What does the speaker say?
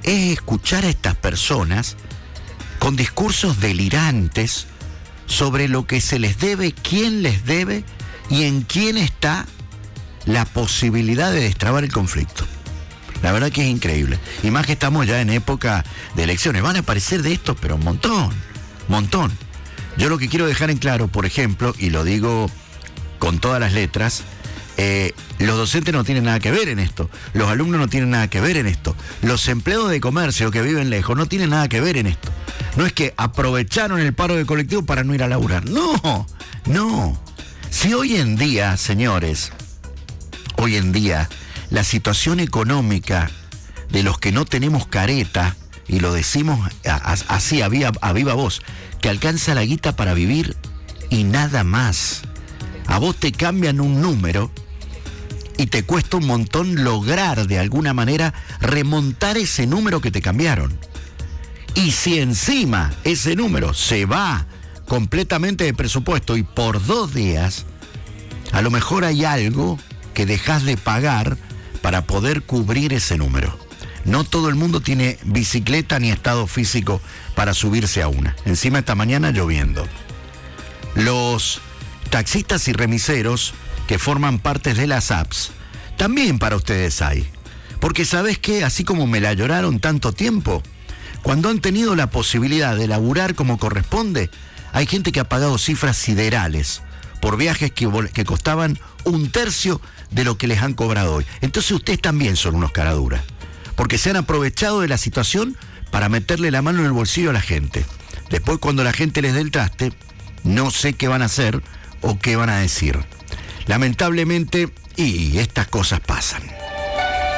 es escuchar a estas personas con discursos delirantes sobre lo que se les debe, quién les debe y en quién está la posibilidad de destrabar el conflicto. La verdad que es increíble. Y más que estamos ya en época de elecciones. Van a aparecer de estos, pero un montón. Yo lo que quiero dejar en claro, por ejemplo, y lo digo con todas las letras, los docentes no tienen nada que ver en esto, los alumnos no tienen nada que ver en esto, los empleados de comercio que viven lejos no tienen nada que ver en esto. No es que aprovecharon el paro de colectivo para no ir a laburar. No. Si hoy en día, señores, la situación económica de los que no tenemos careta, y lo decimos así a viva voz, que alcanza la guita para vivir y nada más. A vos te cambian un número y te cuesta un montón lograr de alguna manera remontar ese número que te cambiaron. Y si encima ese número se va completamente de presupuesto y por 2 días, a lo mejor hay algo que dejás de pagar para poder cubrir ese número. No todo el mundo tiene bicicleta ni estado físico para subirse a una. Encima esta mañana lloviendo. Los taxistas y remiseros que forman parte de las apps, también para ustedes hay. Porque ¿sabés qué? Así como me la lloraron tanto tiempo, cuando han tenido la posibilidad de laburar como corresponde, hay gente que ha pagado cifras siderales por viajes que costaban 1/3 de lo que les han cobrado hoy. Entonces ustedes también son unos caraduras, porque se han aprovechado de la situación para meterle la mano en el bolsillo a la gente. Después, cuando la gente les dé el traste, no sé qué van a hacer o qué van a decir. Lamentablemente, y estas cosas pasan.